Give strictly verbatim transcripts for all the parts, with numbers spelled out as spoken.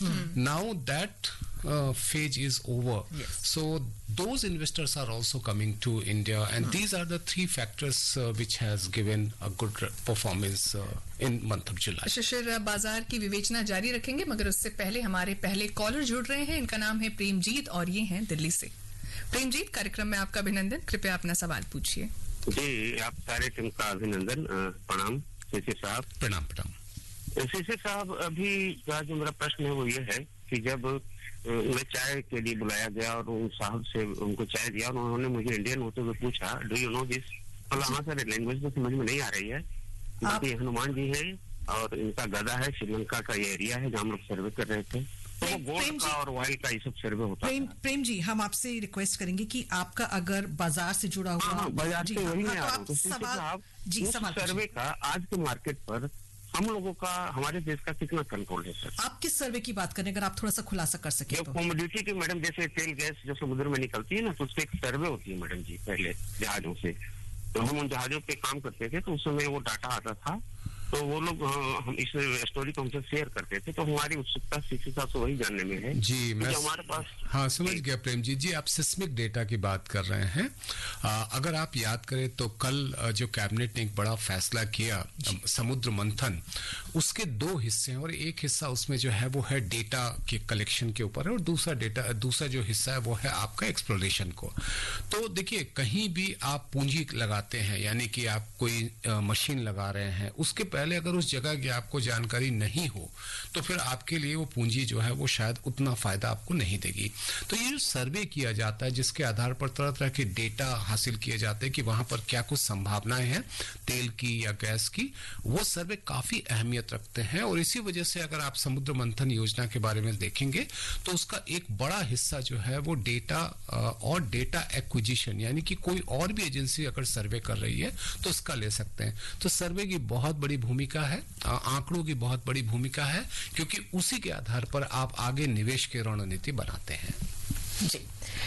Now that uh, phase is over. Yes. So those investors are also coming to India, and these are the three factors uh, which has given a good performance uh, in month of July. शिशिर, बाजार की विवेचना जारी रखेंगे, मगर उससे पहले हमारे पहले कॉलर जुड़ रहे हैं. इनका नाम है प्रेमजीत और ये हैं दिल्ली से. प्रेमजीत, कार्यक्रम में आपका अभिनंदन. कृपया अपना सवाल पूछिए. जी, आप सारे टीम का अभिनंदन. प्रणाम शिशिर साहब. प्रणाम प्रणाम. शिशिर साहब, अभी का जो मेरा प्रश्न है वो ये है कि जब मैं चाय के लिए बुलाया गया और उन साहब से उनको चाय दिया और उन्होंने मुझे इंडियन होते हुए पूछा, डू यू नो दिस? मतलब हाँ सर, लैंग्वेज तो समझ में नहीं आ रही है. बाकी हनुमान जी है और इनका गदा है. श्रीलंका का ये एरिया है जहाँ हम लोग सर्वे कर रहे थे. तो वो गोल्ड का और ऑयल का ये सब सर्वे होता है. प्रेम जी, हम आपसे रिक्वेस्ट करेंगे कि आपका अगर बाजार से जुड़ा हुआ, हाँ, बाजार से वही है. तो सवाल जी, सवाल सर्वे का आज के मार्केट पर हम लोगों का, हमारे देश का कितना कंट्रोल है सर? आप किस सर्वे की बात करें, अगर आप थोड़ा सा खुलासा कर सके तो. कमोडिटी की मैडम, जैसे तेल गैस जो समुद्र में निकलती है ना, तो उससे एक सर्वे होती है मैडम जी. पहले जहाजों से, तो हम उन जहाजों पे काम करते थे, तो उस समय वो डाटा आता था, तो वो लोग हम इस स्टोरी को हमसे शेयर करते थे. तो हमारी उत्सुकता शिक्षित साहब से वही जानने में है जी. मैं हमारे पास, हाँ समझ गया प्रेम जी. जी, आप सिस्मिक डेटा की बात कर रहे हैं. आ, अगर आप याद करें तो कल जो कैबिनेट ने एक बड़ा फैसला किया समुद्र मंथन, उसके दो हिस्से हैं और एक हिस्सा उसमें जो है वो है डेटा के कलेक्शन के ऊपर है और दूसरा डेटा दूसरा जो हिस्सा है वो है आपका एक्सप्लोरेशन को. तो देखिए, कहीं भी आप पूंजी लगाते हैं, यानी कि आप कोई आ, मशीन लगा रहे हैं, उसके पहले अगर उस जगह की आपको जानकारी नहीं हो तो फिर आपके लिए वो पूंजी जो है वो शायद उतना फायदा आपको नहीं देगी. तो ये जो सर्वे किया जाता है, जिसके आधार पर तरह तरह के डेटा हासिल किए जाते हैं कि वहां पर क्या कुछ संभावनाएं हैं तेल की या गैस की, वो सर्वे काफी अहमियत रखते हैं. और इसी वजह से अगर आप समुद्र मंथन योजना के बारे में देखेंगे तो उसका एक बड़ा हिस्सा जो है वो डेटा और डेटा एक्विजिशन, यानी कि कोई और भी एजेंसी अगर सर्वे कर रही है तो उसका ले सकते हैं. तो सर्वे की बहुत बड़ी भूमिका है, आंकड़ों की बहुत बड़ी भूमिका है, क्योंकि उसी के आधार पर आप आगे निवेश की रणनीति बनाते हैं. जी.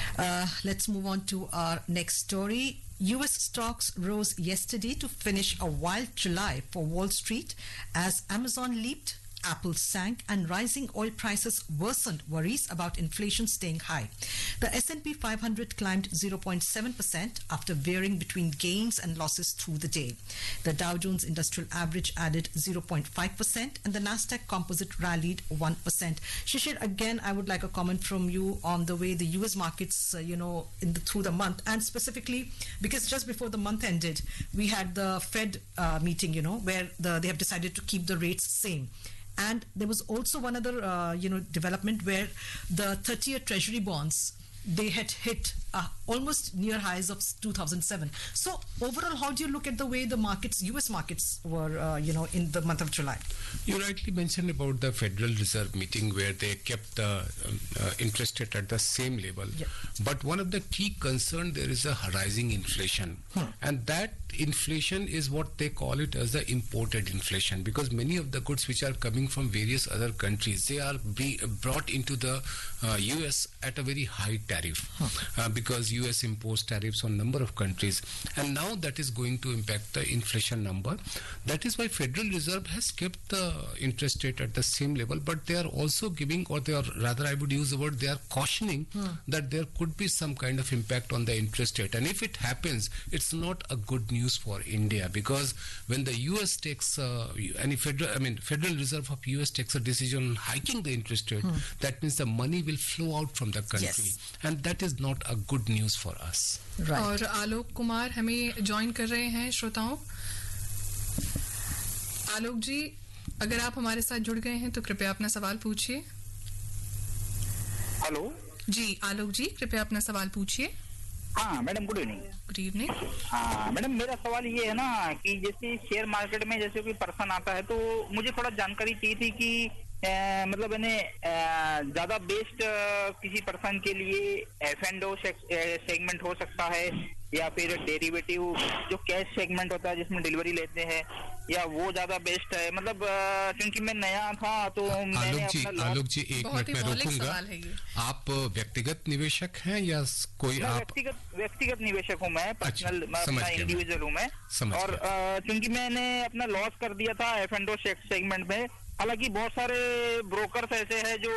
Let's move on to our next story. U S stocks rose yesterday to finish a wild July for Wall Street as Amazon leaped, Apple sank, and rising oil prices worsened worries about inflation staying high. The S and P five hundred climbed zero point seven percent after veering between gains and losses through the day. The Dow Jones Industrial Average added zero point five percent and the Nasdaq Composite rallied one percent. Shishir, again, I would like a comment from you on the way the U S markets, uh, you know, in the, through the month, and specifically because just before the month ended, we had the Fed uh, meeting, you know, where the, they have decided to keep the rates same. And there was also one other, uh, you know, development where the thirty-year Treasury bonds, they had hit uh, almost near highs of two thousand seven. So overall, how do you look at the way the markets, U S markets, were, uh, you know, in the month of July? You rightly mentioned about the Federal Reserve meeting where they kept the um, uh, interest rate at the same level. Yeah. But one of the key concern, there is a rising inflation, hmm. and that inflation is what they call it as the imported inflation, because many of the goods which are coming from various other countries, they are being brought into the uh, U S at a very high tariff, huh. uh, because U S imposes tariffs on number of countries, and now that is going to impact the inflation number. That is why Federal Reserve has kept the interest rate at the same level, but they are also giving, or they are rather, I would use the word, they are cautioning hmm. that there could be some kind of impact on the interest rate, and if it happens, it's not a good news for India, because when the U S takes uh, any federal, I mean Federal Reserve of U S takes a decision on hiking the interest rate, hmm. that means the money will flow out from the country, yes. and that is not a good news for us. Right. और आलोक कुमार हमें join कर रहे हैं श्रोताओं. आलोक जी, अगर आप हमारे साथ जुड़ गए हैं तो कृपया अपना सवाल पूछिए. हेलो जी आलोक जी, कृपया अपना सवाल पूछिए. हाँ madam, good evening. Good evening. हाँ मैडम, मेरा सवाल ये है ना कि जैसे शेयर मार्केट में जैसे कोई पर्सन आता है तो मुझे थोड़ा जानकारी चाहिए थी कि आ, मतलब मैंने ज्यादा बेस्ट किसी पर्सन के लिए एफ एंड ओ सेगमेंट हो सकता है या फिर डेरिवेटिव जो कैश सेगमेंट होता है जिसमें डिलीवरी लेते हैं, या वो ज्यादा बेस्ट है. मतलब क्योंकि मैं नया था तो मैंने आलोक जी, आलोक जी एक मिनट में रोकूंगा. आप व्यक्तिगत निवेशक हैं या कोई आप? व्यक्तिगत व्यक्तिगत निवेशक हूँ मैं, पर्सनल, मैं अपना इंडिविजुअल हूँ मैं. और क्योंकि मैंने अपना लॉस कर दिया था एफ एंड ओ सेगमेंट में. हालांकि बहुत सारे ब्रोकर्स ऐसे हैं जो